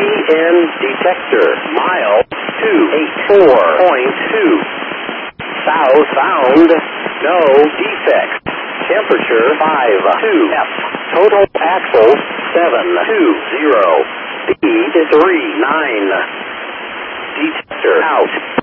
PN detector. Mile 284.2. South bound. No defects. Temperature 52 F. Total axles 720. Speed 39. Detector out.